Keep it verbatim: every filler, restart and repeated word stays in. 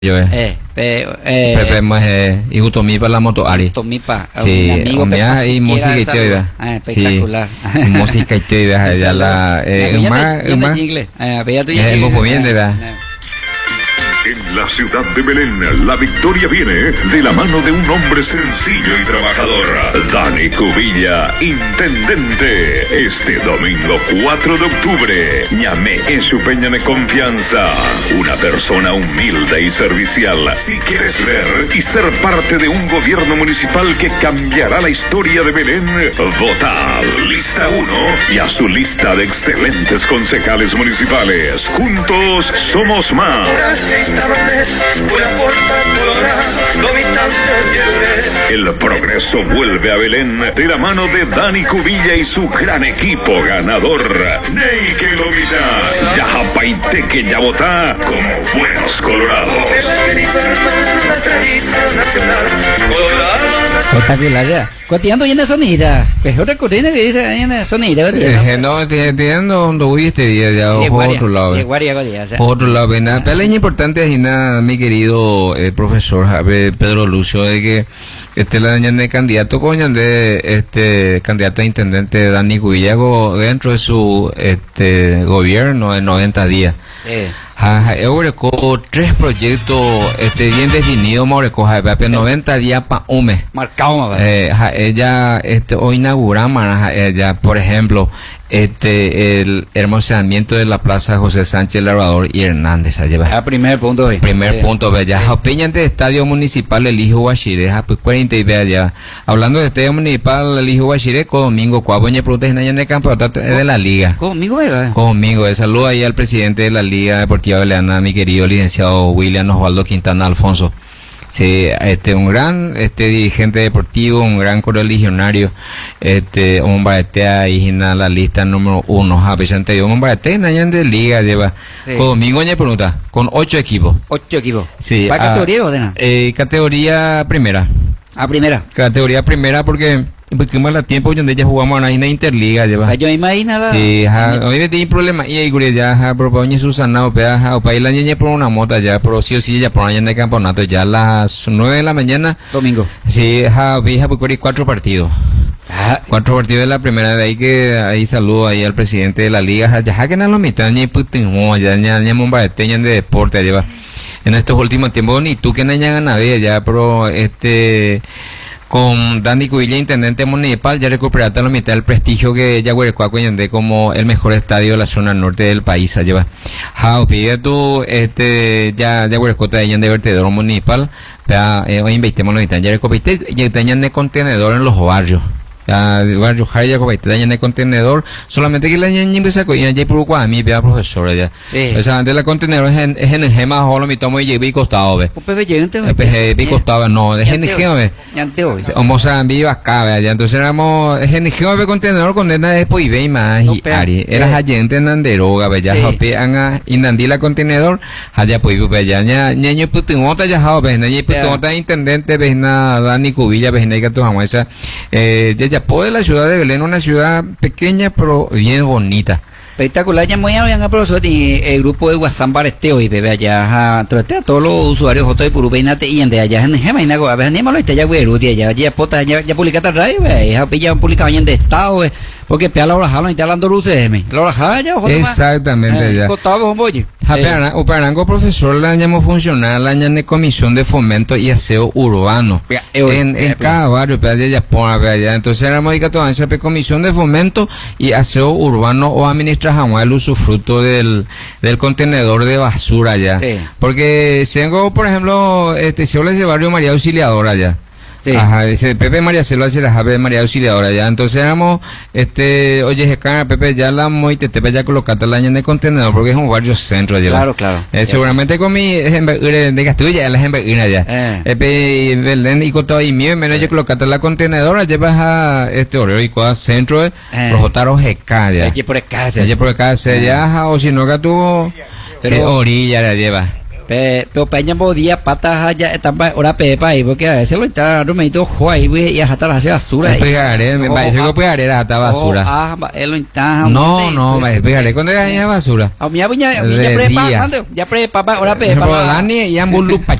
Yo eh. Eh, pe, eh, Pepe más eh, y justo mi para la moto Ari. Tomipa, Sí, un amigo mira, y música y todo, ah, espectacular. Sí, música y todo, ya la eh más más. Eh, veía tu Eh, muy bien, de verdad. En la ciudad de Belén, la victoria viene de la mano de un hombre sencillo y trabajador, Dani Cubilla, intendente. Este domingo cuatro de octubre, Ñame en su peña de confianza. Una persona humilde y servicial. Si quieres ver y ser parte de un gobierno municipal que cambiará la historia de Belén, vota lista uno y a su lista de excelentes concejales municipales. Juntos somos más. El progreso vuelve a Belén de la mano de Dani Cubilla y su gran equipo ganador. Ney que lo vida, Yajapaite que ya vota como buenos colorados. Espectacular ya. Cotiando y en sonira. Mejor recurrente que dice en sonira. Eh, no, entiendo donde voy este día ya o por otro lado. Por otro lado, ¿verdad? Pero es importante es nada, mi querido eh, profesor Javier Pedro Lucio, de que este la de candidato coño de este candidato a intendente Dani Cubilla dentro de su este gobierno de noventa días. Eh. Eureco tres proyectos este bien definidos, Maureco Javier noventa días para un mes. Marcado, eh, ella este hoy inauguramos ella por ejemplo este el hermoseamiento de la plaza José Sánchez Labrador y Hernández allá ah, primer punto ve. primer eh, punto ve ya opinión eh. de estadio municipal el hijo Guachire pues cuarenta y ve allá hablando de estadio municipal el hijo Guachire domingo cuaboñe preguntas en el campeonato de la liga conmigo ve conmigo eh, saludo ahí al presidente de la Liga Deportiva Beleana, mi querido licenciado William Osvaldo Quintana Alfonso. Sí, este un gran este dirigente deportivo, un gran correligionario, este un baratea y en la lista número uno, a pesar de un baratea en de liga lleva sí. Con domingo ñe pregunta, con ocho equipos. Ocho equipos. Sí. ¿Para categoría o de nada? Eh, categoría primera. Ah, primera. Categoría primera porque porque más la tiempo donde ya jugamos en la Interliga lleva. Yo imagino la. Sí, ja, hoy tiene problema y ahí ya ja propoñe Susana o peda o para ir la niña por una mota ya, pero sí o sí ya por allá en el campeonato ya a las nueve de la mañana. Domingo. Sí, ja, vi ja por cuatro partidos. Ah, cuatro partidos de la primera de ahí que ahí saludo ahí al presidente de la liga, ya que no lo mitad ni putin, ya ya ya mombareteña de deporte lleva. En estos últimos tiempos ni tú que no hayan ganado ya, pero este con Dani Cubilla, intendente municipal, ya recuperaste la mitad del prestigio que ya Huerecuaco de como el mejor estadio de la zona norte del país. Lleva. How pide tú, este, ya, ya Huerecuaco de de vertedero municipal, pero eh, hoy invitemos la mitad, ya recuperaste, ya tenían de contenedor en los barrios. Ya, barrio Jaya, dañan de contenedor, solamente que la niña empieza a coger ya por cuál a mí vea profesora ya. Sí. O sea, antes la contenedor es en es en el gema o lo mi tomo y llevé costado ve. Un pepe llegante. Pepe vi costado no, es en el gema ve. Ya te hoy. O sea, viva acá ya, entonces éramos es en el gema ve contenedor con nena después y ve más y ari. Era gente en deroga ve ya hope anga inandí la contenedor, allá pues ve ya ña ñeño putumota ya hope, ñeño putumota intendente ve na Dani Cubilla ve na que tu jamaica eh ya de la ciudad de Belén, una ciudad pequeña pero bien bonita. Espectacular, ya muy bien, profesor, y el grupo de WhatsApp Baresteo y bebé allá, a todos los usuarios J de Purubeinate y en de allá en Gema y Nago, a veces ni malo está ya güero, ya ya pota ya ya publicata radio, ya ya publicaba en de estado, porque pea la hora y está hablando luces, la hora ya, exactamente ya. Costaba un bolle. Japeana, Uparango profesor la llamó funcional la de comisión de fomento y aseo urbano en en cada barrio de allá por allá, entonces era modica toda esa comisión de fomento y aseo urbano o administración jamás el usufructo del, del contenedor de basura allá. Sí. Porque tengo, por ejemplo, este, si habla de barrio María Auxiliadora allá. Sí. Ajá, dice Pepe María Selva hace la Javier María Auxiliadora ya. Entonces éramos, este, oye, Jecana, Pepe, ya la muy te te ya colocaste la en el contenedor porque es un barrio centro allá. Claro, claro. Eh, seguramente con mi de Castilla ya la gente allá. Eh. Pepe Belén y Cotado y mío, menos ya colocaste la contenedora, llevas a este Oreo y Coa centro, eh, Rojotaro Jeca ya. Allí por acá, allí por acá se ya, o si no que tú, se orilla la lleva. Pe, pero peña podía patas allá etapa hora pepa ahí porque a veces lo está romeito juay y hasta la hace basura. Pegaré, me parece que pegaré hasta basura. Ah, él lo está. No, no, me pegaré cuando era basura. A mi abuña, ya prepa, ya prepa, hora pepa. Dani y ambulupa